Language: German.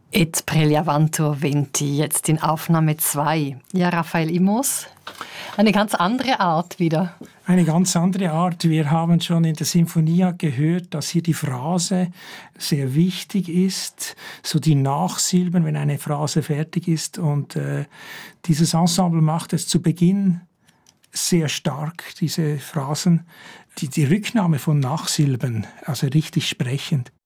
Et Preliavantur Venti, jetzt in Aufnahme 2. Ja, Raphael Immers, eine ganz andere Art wieder. Eine ganz andere Art. Wir haben schon in der Sinfonia gehört, dass hier die Phrase sehr wichtig ist, so die Nachsilben, wenn eine Phrase fertig ist. Und dieses Ensemble macht es zu Beginn sehr stark, diese Phrasen, die Rücknahme von Nachsilben, also richtig sprechend.